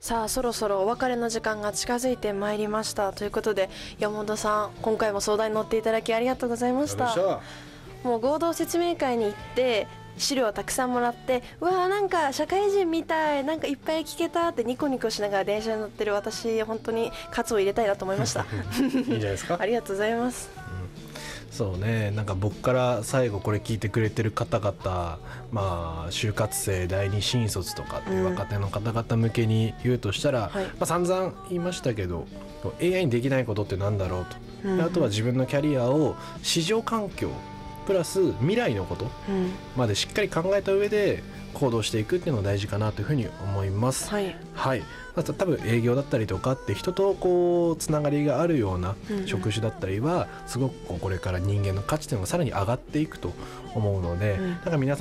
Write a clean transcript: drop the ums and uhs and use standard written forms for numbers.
さあそろそろお別れの時間が近づいてまいりましたということで、山本さん今回も相談に乗っていただきありがとうございました。もう合同説明会に行って資料をたくさんもらって、うわーなんか社会人みたい、なんかいっぱい聞けたってニコニコしながら電車に乗ってる私、本当に活を入れたいなと思いましたいいんじゃないですか。 ありがとうございます。 そうね、なんか僕から最後これ聞いてくれてる方々、就活生第二新卒とかっていう若手の方々向けに言うとしたら、散々言いましたけど AI にできないことってなんだろうと、あとは自分のキャリアを市場環境プラス未来のことまでしっかり考えた上で行動していくっていうのが大事かなというふうに思います。多分営業だったりとかって人とこうつながりがあるような職種だったりはすごくこれから人間の価値というのがさらに上がっていくと思うので、なんか皆さん